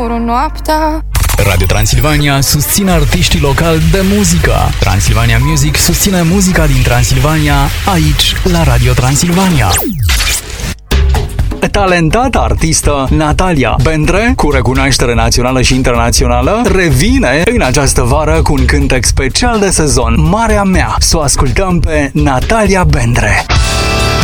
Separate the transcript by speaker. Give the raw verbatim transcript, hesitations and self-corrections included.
Speaker 1: Noaptea.
Speaker 2: Radio Transilvania susține artiștii locali de muzică. Transilvania Music susține muzica din Transilvania, aici, la Radio Transilvania. Talentata artistă Natalia Bendre, cu recunoaștere națională și internațională, revine în această vară cu un cântec special de sezon, Marea Mea. Să o ascultăm pe Natalia Bendre.